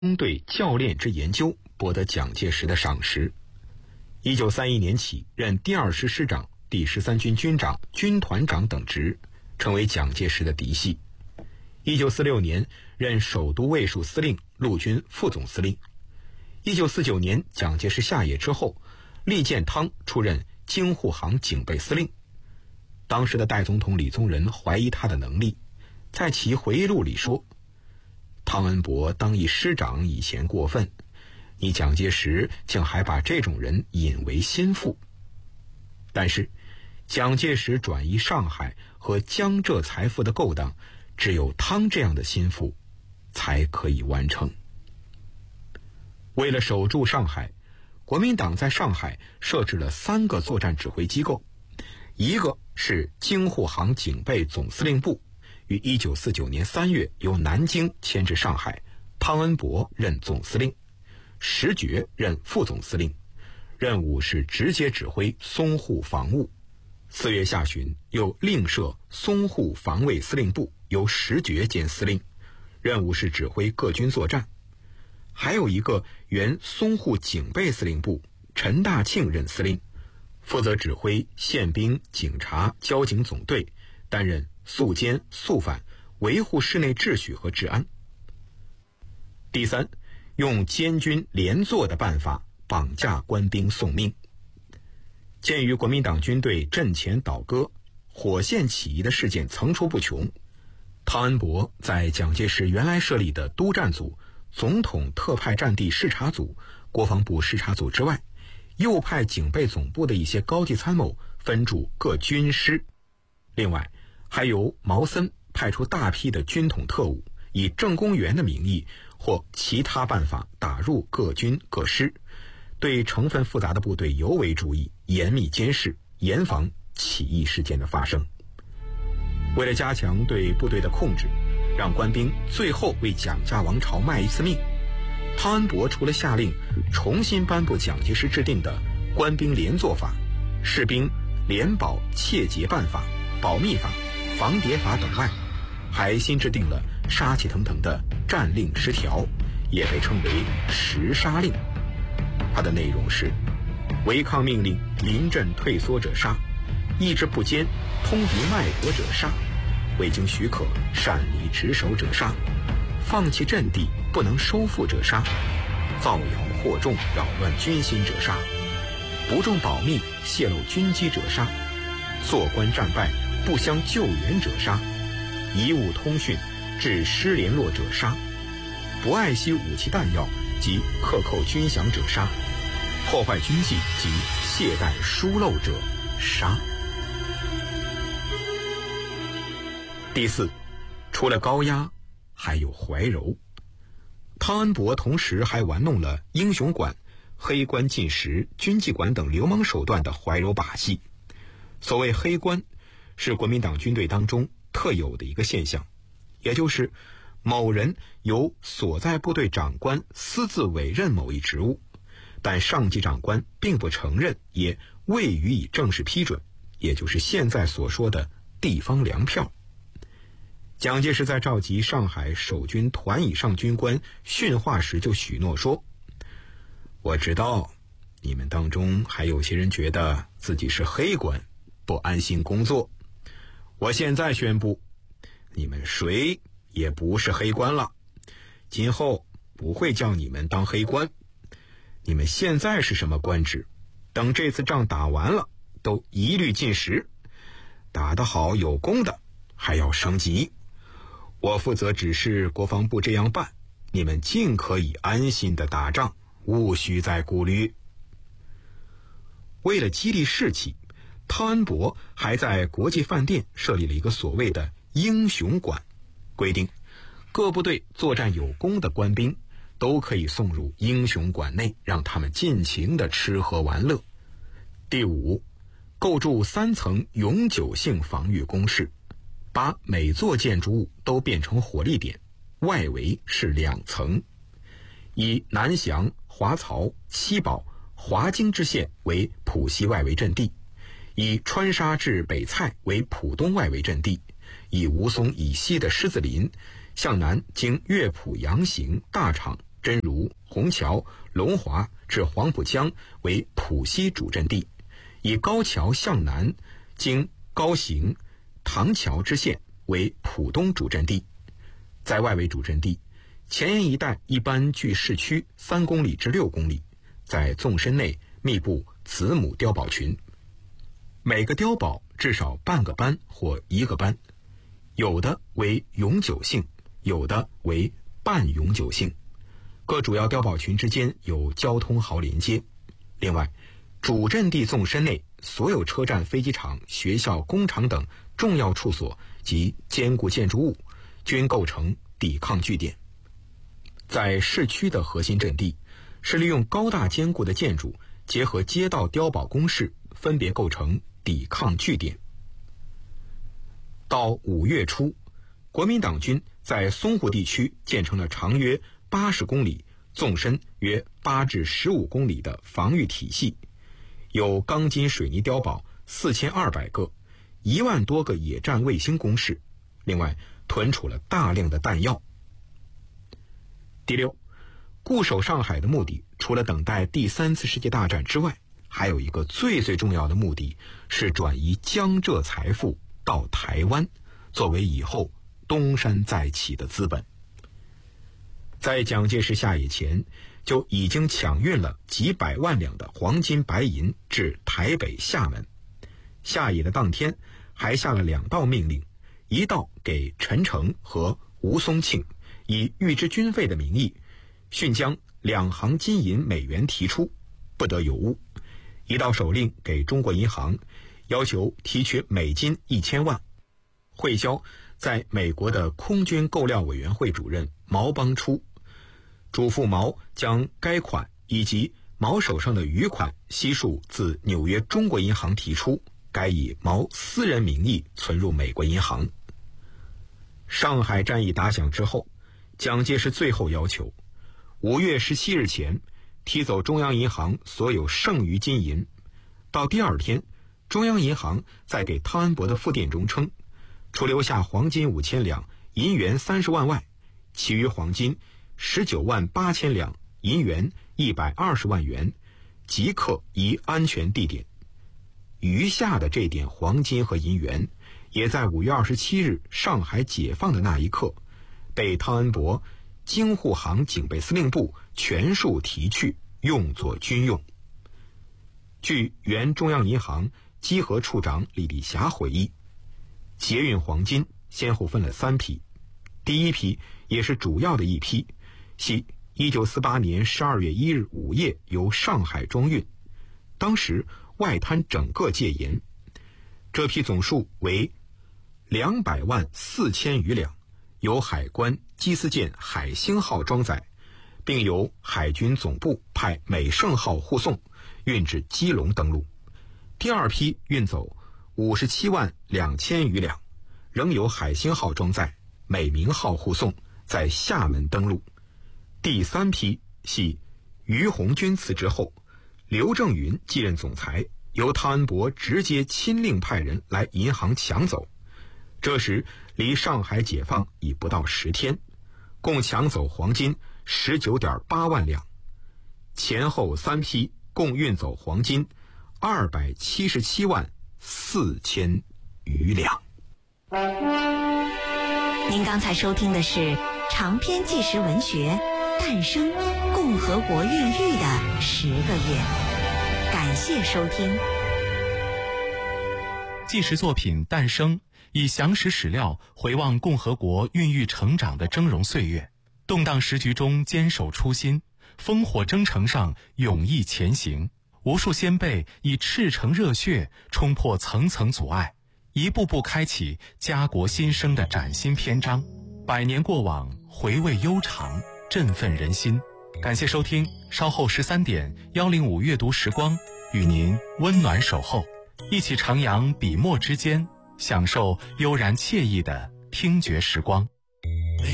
对教练之研究博得蒋介石的赏识。1931年起任第2师师长、第13军军长、军团长等职，成为蒋介石的嫡系。1946年任首都卫戍司令、陆军副总司令。1949年蒋介石下野之后，厉建汤出任京沪杭警备司令。当时的代总统李宗仁怀疑他的能力，在其回忆录里说，汤恩伯当一师长以前过分，你蒋介石竟还把这种人引为心腹。但是蒋介石转移上海和江浙财富的勾当，只有汤这样的心腹才可以完成。为了守住上海，国民党在上海设置了3个作战指挥机构，一个是京沪杭警备总司令部，于1949年3月由南京迁至上海，汤恩伯任总司令，石觉任副总司令，任务是直接指挥淞沪防务。4月下旬又另设淞沪防卫司令部，由石觉兼司令，任务是指挥各军作战。还有一个原淞沪警备司令部，陈大庆任司令，负责指挥宪兵、警察、交警总队，担任肃监、肃反，维护市内秩序和治安。第3，用监军连坐的办法绑架官兵送命。鉴于国民党军队阵前倒戈、火线起义的事件层出不穷，汤恩伯在蒋介石原来设立的督战组、总统特派战地视察组、国防部视察组之外，又派警备总部的一些高级参谋分驻各军师。另外还由毛森派出大批的军统特务，以政工员的名义或其他办法打入各军各师，对成分复杂的部队尤为注意，严密监视，严防起义事件的发生。为了加强对部队的控制，让官兵最后为蒋家王朝卖一次命，汤恩伯除了下令重新颁布蒋介石制定的官兵连坐法、士兵联保窃劫办法、保密法、防谍法等外，还新制定了杀气腾腾的战令10条，也被称为10杀令。它的内容是：违抗命令、临阵退缩者杀，意志不坚、通敌卖国者杀，未经许可擅离职守者杀，放弃阵地不能收复者杀，造谣惑众扰乱军心者杀，不重保密泄露军机者杀，做官战败不相救援者杀，贻误通讯致失联络者杀，不爱惜武器弹药及克扣军饷者杀，破坏军纪及懈怠疏漏者杀。第4，除了高压，还有怀柔。汤恩伯同时还玩弄了英雄馆、黑官进食、军纪馆等流氓手段的怀柔把戏。所谓黑官，是国民党军队当中特有的一个现象，也就是某人由所在部队长官私自委任某一职务，但上级长官并不承认，也未予以正式批准，也就是现在所说的地方粮票。蒋介石在召集上海守军团以上军官训话时就许诺说，我知道你们当中还有些人觉得自己是黑官，不安心工作，我现在宣布，你们谁也不是黑官了，今后不会叫你们当黑官，你们现在是什么官职，等这次仗打完了都一律进食，打得好有功的还要升级，我负责指示国防部这样办，你们尽可以安心的打仗，无需再顾虑。为了激励士气，汤恩伯还在国际饭店设立了一个所谓的英雄馆，规定各部队作战有功的官兵都可以送入英雄馆内，让他们尽情的吃喝玩乐。第5，构筑3层永久性防御工事，把每座建筑物都变成火力点，外围是2层，以南翔、华漕、西宝、华泾支线为浦西外围阵地，以川沙至北蔡为浦东外围阵地，以吴淞以西的狮子林向南经乐浦、杨行、大厂真如、虹桥、龙华至黄浦江为浦西主阵地，以高桥向南经高行、唐桥支线为浦东主阵地。在外围主阵地，前沿一带一般距市区3公里至6公里，在纵深内密布子母碉堡群，每个碉堡至少半个班或1个班，有的为永久性，有的为半永久性。各主要碉堡群之间有交通壕连接。另外，主阵地纵深内所有车站、飞机场、学校、工厂等重要处所及坚固建筑物均构成抵抗据点。在市区的核心阵地，是利用高大坚固的建筑结合街道碉堡工事，分别构成抵抗据点。到5月初，国民党军在淞沪地区建成了长约80公里、纵深约8至15公里的防御体系，有钢筋水泥碉堡4200个，1万多个野战卫星工事，另外囤储了大量的弹药。第六，固守上海的目的，除了等待第3次世界大战之外，还有一个最重要的目的，是转移江浙财富到台湾，作为以后东山再起的资本。在蒋介石下野前，就已经抢运了几百万两的黄金白银至台北、厦门。下野的当天，还下了2道命令，一道给陈诚和吴松庆，以预支军费的名义，迅将2行金银美元提出，不得有误；一道手令给中国银行，要求提取美金1000万，汇交在美国的空军购料委员会主任毛邦初，嘱咐毛将该款以及毛手上的余款悉数自纽约中国银行提出，改以毛私人名义存入美国银行。上海战役打响之后，蒋介石最后要求5月17日前提走中央银行所有剩余金银。到第2天，中央银行在给汤恩伯的复电中称，除留下黄金5000两、银元30万外，其余黄金19万8千两、银元120万元，即刻移安全地点。余下的这点黄金和银元，也在5月27日上海解放的那一刻，被汤恩伯京沪杭警备司令部全数提去，用作军用。据原中央银行稽核处长李立霞回忆，劫运黄金先后分了3批，第一批也是主要的一批，系1948年12月1日午夜由上海装运，当时外滩整个戒严，这批总数为200万4千余两，由海关缉私舰海星号装载，并由海军总部派美盛号护送，运至基隆登陆。第2批运走57万2千余两，仍由海星号装载，美明号护送，在厦门登陆。第3批系于鸿钧辞职后，刘正云继任总裁，由汤恩伯直接亲令派人来银行抢走。这时离上海解放已不到10天，共抢走黄金19.8万两，前后3批共运走黄金277万4千余两。 您刚才收听的是长篇纪实文学《诞生：共和国孕育的10个月》，感谢收听。 纪实作品《诞生》以详实史料回望共和国孕育成长的峥嵘岁月，动荡时局中坚守初心，烽火征程上勇毅前行。无数先辈以赤诚热血冲破层层阻碍，一步步开启家国新生的崭新篇章。100年过往，回味悠长，振奋人心。感谢收听，稍后13点105阅读时光与您温暖守候，一起徜徉笔墨之间，享受悠然惬意的听觉时光。